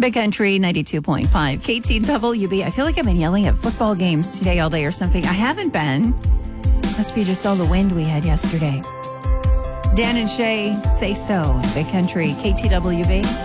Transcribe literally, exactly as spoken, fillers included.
Big Country ninety-two point five. K T W B. I feel like I've been yelling at football games today all day or something. I haven't been. Must be just all the wind we had yesterday. Dan and Shay, Say So. Big Country K T W B.